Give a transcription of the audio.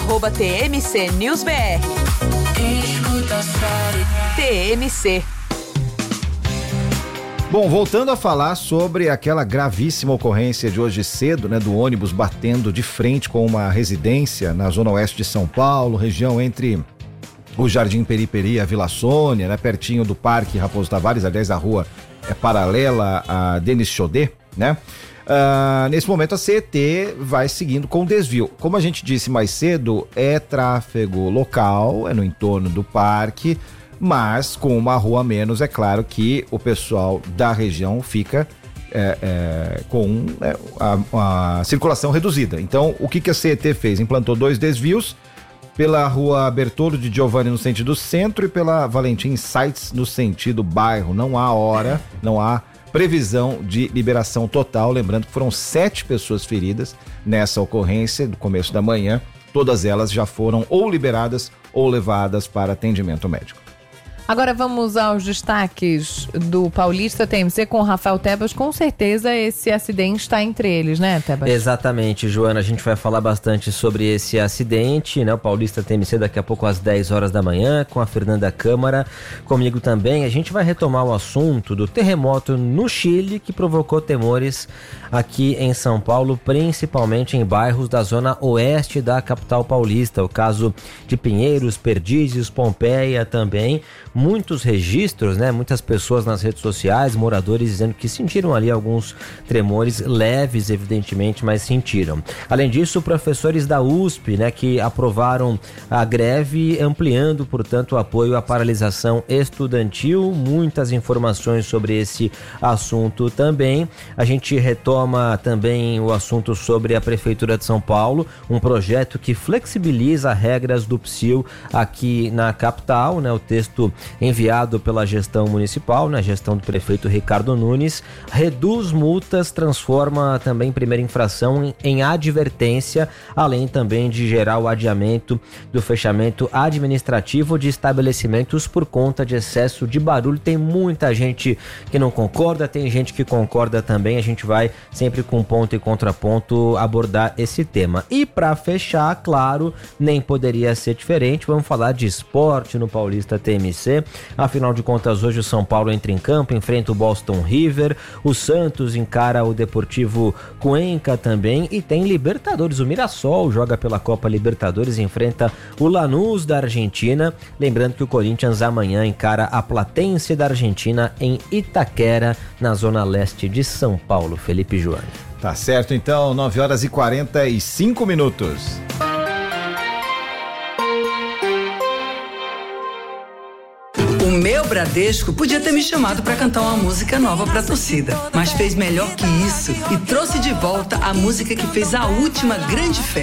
@TMCNewsBR. TMC. Bom, voltando a falar sobre aquela gravíssima ocorrência de hoje cedo, né, do ônibus batendo de frente com uma residência na zona oeste de São Paulo, região entre o Jardim Periperi e a Vila Sônia, né, pertinho do Parque Raposo Tavares. Aliás, a rua é paralela a Denis Chodé, né? Nesse momento a CET vai seguindo com desvio. Como a gente disse mais cedo, é tráfego local, é no entorno do parque, mas com uma rua a menos, é claro que o pessoal da região fica com a circulação reduzida. Então, o que a CET fez? Implantou 2 desvios pela rua Bertoldo de Giovanni no sentido centro e pela Valentim Sites no sentido bairro. Não há previsão de liberação total. Lembrando que foram 7 pessoas feridas nessa ocorrência do começo da manhã. Todas elas já foram ou liberadas ou levadas para atendimento médico. Agora vamos aos destaques do Paulista TMC com o Rafael Tebas. Com certeza esse acidente está entre eles, né, Tebas? Exatamente, Joana. A gente vai falar bastante sobre esse acidente, né? O Paulista TMC daqui a pouco às 10 horas da manhã com a Fernanda Câmara. Comigo também. A gente vai retomar o assunto do terremoto no Chile que provocou temores aqui em São Paulo, principalmente em bairros da zona oeste da capital paulista. O caso de Pinheiros, Perdizes, Pompeia também. Muitos registros, né? Muitas pessoas nas redes sociais, moradores dizendo que sentiram ali alguns tremores leves, evidentemente, mas sentiram. Além disso, professores da USP, né, que aprovaram a greve, ampliando, portanto, o apoio à paralisação estudantil. Muitas informações sobre esse assunto também. A gente retoma também o assunto sobre a Prefeitura de São Paulo, um projeto que flexibiliza regras do PSIL aqui na capital, né? O texto enviado pela gestão municipal, na gestão do prefeito Ricardo Nunes, reduz multas, transforma também primeira infração em advertência, além também de gerar o adiamento do fechamento administrativo de estabelecimentos por conta de excesso de barulho. Tem muita gente que não concorda, tem gente que concorda também. A gente vai sempre com ponto e contraponto abordar esse tema. E para fechar, claro, nem poderia ser diferente, vamos falar de esporte no Paulista TMC. Afinal de contas, hoje o São Paulo entra em campo, enfrenta o Boston River, o Santos encara o Deportivo Cuenca também, e tem Libertadores. O Mirassol joga pela Copa Libertadores, enfrenta o Lanús da Argentina. Lembrando que o Corinthians amanhã encara a Platense da Argentina em Itaquera, na zona leste de São Paulo. Felipe Joane. Tá certo, então, 9h45. O meu Bradesco podia ter me chamado para cantar uma música nova para a torcida, mas fez melhor que isso e trouxe de volta a música que fez a última grande festa.